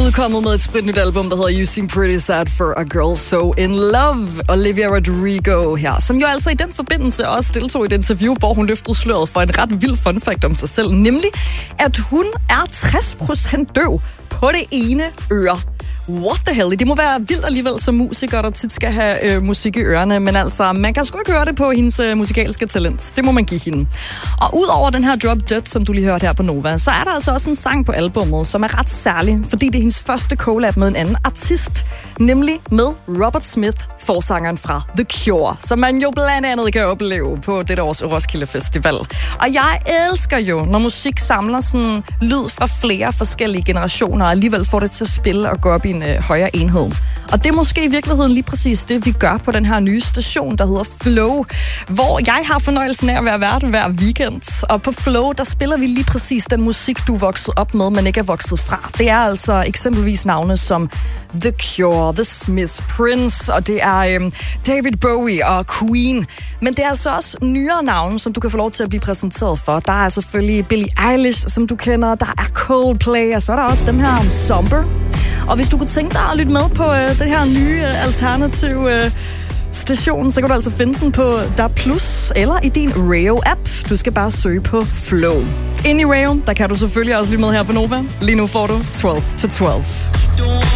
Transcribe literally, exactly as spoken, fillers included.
udkommet med et spritnyt album, der hedder You Seem Pretty Sad for a Girl So In Love. Olivia Rodrigo her, som jo altså i den forbindelse også deltog i et interview, hvor hun løftede sløret for en ret vild fun fact om sig selv, nemlig at hun er tres procent døv på det ene øre. What the hell? Det må være vildt alligevel som musiker, der tit skal have øh, musik i ørerne, men altså, man kan sgu ikke høre det på hendes øh, musikalske talent. Det må man give hende. Og ud over den her Drop Dead, som du lige hørte her på Nova, så er der altså også en sang på albummet, som er ret særlig, fordi det er hendes første collab med en anden artist, nemlig med Robert Smith, forsangeren fra The Cure, som man jo blandt andet kan opleve på dette års Roskilde Festival. Og jeg elsker jo, når musik samler sådan lyd fra flere forskellige generationer, og alligevel får det til at spille og gå op i en øh, højere enhed. Og det er måske i virkeligheden lige præcis det, vi gør på den her nye station, der hedder Flow, hvor jeg har fornøjelsen af at være vært hver weekend. Og på Flow, der spiller vi lige præcis den musik, du er vokset op med, men ikke er vokset fra. Det er altså eksempelvis navne som The Cure, The Smiths, Prince, og det er øhm, David Bowie og Queen. Men det er altså også nyere navne, som du kan få lov til at blive præsenteret for. Der er selvfølgelig Billie Eilish, som du kender. Der er Coldplay, og så er der også dem her Somber. Og hvis du kunne tænke dig at lytte med på øh, det her nye øh, alternative øh, station, så kan du altså finde den på D A B plus eller i din Rayo-app. Du skal bare søge på Flow. Inde i Rayo, der kan du selvfølgelig også lytte med her på Nova. Lige nu får du tolv til tolv.